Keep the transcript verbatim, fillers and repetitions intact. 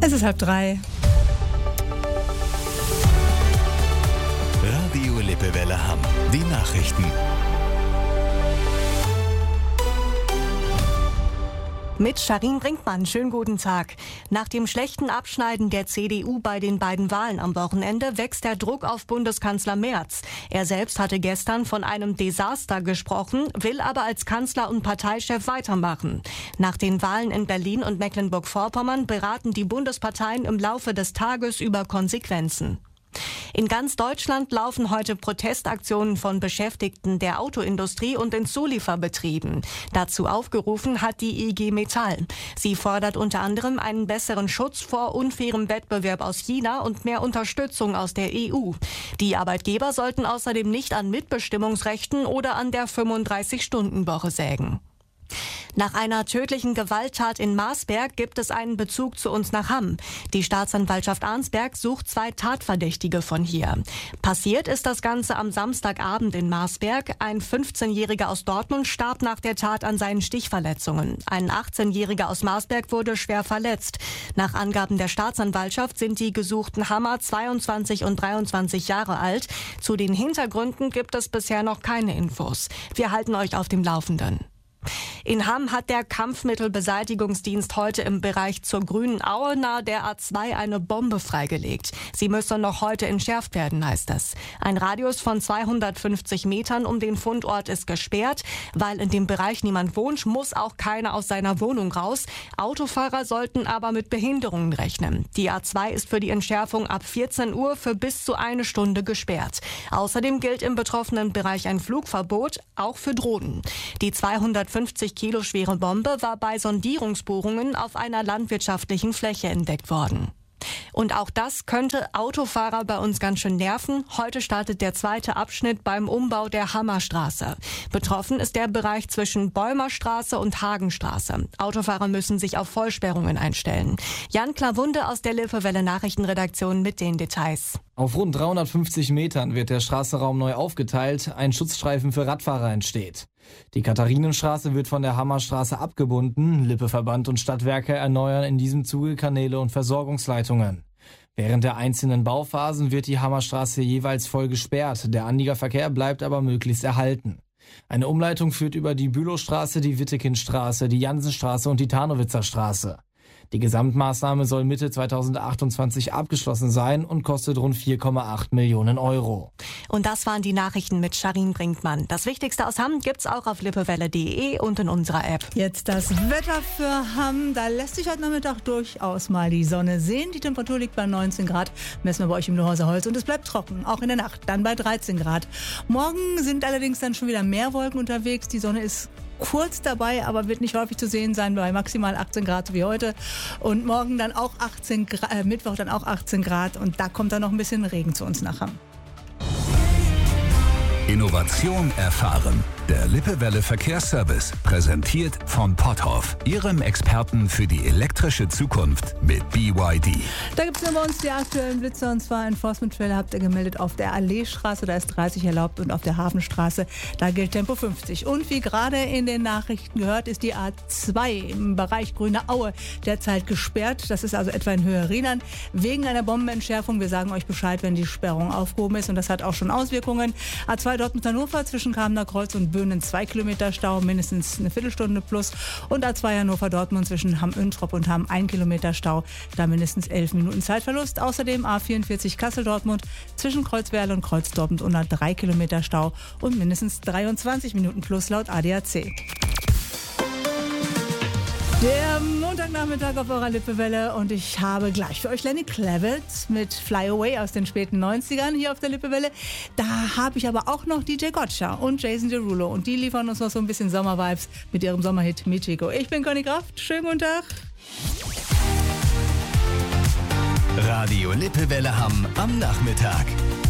Es ist halb drei. Radio Lippewelle Hamm. Die Nachrichten. Mit Sharin Brinkmann, schönen guten Tag. Nach dem schlechten Abschneiden der C D U bei den beiden Wahlen am Wochenende wächst der Druck auf Bundeskanzler Merz. Er selbst hatte gestern von einem Desaster gesprochen, will aber als Kanzler und Parteichef weitermachen. Nach den Wahlen in Berlin und Mecklenburg-Vorpommern beraten die Bundesparteien im Laufe des Tages über Konsequenzen. In ganz Deutschland laufen heute Protestaktionen von Beschäftigten der Autoindustrie und den Zulieferbetrieben. Dazu aufgerufen hat die I G Metall. Sie fordert unter anderem einen besseren Schutz vor unfairem Wettbewerb aus China und mehr Unterstützung aus der E U. Die Arbeitgeber sollten außerdem nicht an Mitbestimmungsrechten oder an der fünfunddreißig-Stunden-Woche sägen. Nach einer tödlichen Gewalttat in Marsberg gibt es einen Bezug zu uns nach Hamm. Die Staatsanwaltschaft Arnsberg sucht zwei Tatverdächtige von hier. Passiert ist das Ganze am Samstagabend in Marsberg. Ein fünfzehnjähriger aus Dortmund starb nach der Tat an seinen Stichverletzungen. Ein achtzehnjähriger aus Marsberg wurde schwer verletzt. Nach Angaben der Staatsanwaltschaft sind die gesuchten Hammer zweiundzwanzig und dreiundzwanzig Jahre alt. Zu den Hintergründen gibt es bisher noch keine Infos. Wir halten euch auf dem Laufenden. In Hamm hat der Kampfmittelbeseitigungsdienst heute im Bereich zur Grünen Aue nahe der A zwei eine Bombe freigelegt. Sie müsse noch heute entschärft werden, heißt es. Ein Radius von zweihundertfünfzig Metern um den Fundort ist gesperrt. Weil in dem Bereich niemand wohnt, muss auch keiner aus seiner Wohnung raus. Autofahrer sollten aber mit Behinderungen rechnen. Die A zwei ist für die Entschärfung ab vierzehn Uhr für bis zu eine Stunde gesperrt. Außerdem gilt im betroffenen Bereich ein Flugverbot, auch für Drohnen. Die zweihundertfünfzig Kilo schwere Bombe war bei Sondierungsbohrungen auf einer landwirtschaftlichen Fläche entdeckt worden. Und auch das könnte Autofahrer bei uns ganz schön nerven. Heute startet der zweite Abschnitt beim Umbau der Hammerstraße. Betroffen ist der Bereich zwischen Bäumerstraße und Hagenstraße. Autofahrer müssen sich auf Vollsperrungen einstellen. Jan Klawunde aus der Lippewelle Nachrichtenredaktion mit den Details. Auf rund dreihundertfünfzig Metern wird der Straßenraum neu aufgeteilt. Ein Schutzstreifen für Radfahrer entsteht. Die Katharinenstraße wird von der Hammerstraße abgebunden. Lippeverband und Stadtwerke erneuern in diesem Zuge Kanäle und Versorgungsleitungen. Während der einzelnen Bauphasen wird die Hammerstraße jeweils voll gesperrt. Der Anliegerverkehr bleibt aber möglichst erhalten. Eine Umleitung führt über die Bülowstraße, die Wittekindstraße, die Jansenstraße und die Tarnowitzer Straße. Die Gesamtmaßnahme soll Mitte zweitausendachtundzwanzig abgeschlossen sein und kostet rund vier Komma acht Millionen Euro. Und das waren die Nachrichten mit Sharin Brinkmann. Das Wichtigste aus Hamm gibt's auch auf lippewelle punkt de und in unserer App. Jetzt das Wetter für Hamm. Da lässt sich heute Nachmittag durchaus mal die Sonne sehen. Die Temperatur liegt bei neunzehn Grad. Messen wir bei euch im Lohhauser Holz. Und es bleibt trocken, auch in der Nacht. Dann bei dreizehn Grad. Morgen sind allerdings dann schon wieder mehr Wolken unterwegs. Die Sonne ist kurz dabei, aber wird nicht häufig zu sehen sein, bei maximal achtzehn Grad wie heute. Und morgen dann auch achtzehn Grad, äh, Mittwoch dann auch achtzehn Grad. Und da kommt dann noch ein bisschen Regen zu uns nach Hamm. Innovation erfahren. Der Lippewelle Verkehrsservice, präsentiert von Potthoff, Ihrem Experten für die elektrische Zukunft mit B Y D. Da gibt es ja bei uns die aktuellen Blitzer, und zwar Enforcement-Fälle habt ihr gemeldet auf der Alleestraße, da ist dreißig erlaubt, und auf der Hafenstraße, da gilt Tempo fünfzig. Und wie gerade in den Nachrichten gehört, ist die A zwei im Bereich Grüne Aue derzeit gesperrt. Das ist also etwa in Höhe Rheinland wegen einer Bombenentschärfung. Wir sagen euch Bescheid, wenn die Sperrung aufgehoben ist, und das hat auch schon Auswirkungen. A zwei Dortmund-Hannover zwischen Kamener Kreuz und Böhnen zwei Kilometer Stau, mindestens eine Viertelstunde plus. Und A zwei Hannover-Dortmund zwischen Hamm-Üntrop und Hamm ein Kilometer Stau, da mindestens elf Minuten Zeitverlust. Außerdem A vierundvierzig Kassel-Dortmund zwischen Kreuzwerl und Kreuz-Dortmund unter drei Kilometer Stau und mindestens dreiundzwanzig Minuten plus laut A D A C. Der Montagnachmittag auf eurer Lippewelle, und ich habe gleich für euch Lenny Kravitz mit Fly Away aus den späten neunzigern hier auf der Lippewelle. Da habe ich aber auch noch D J Gotcha und Jason Derulo, und die liefern uns noch so ein bisschen Sommervibes mit ihrem Sommerhit Michiko. Ich bin Conny Kraft, schönen guten Tag. Radio Lippewelle Hamm am Nachmittag.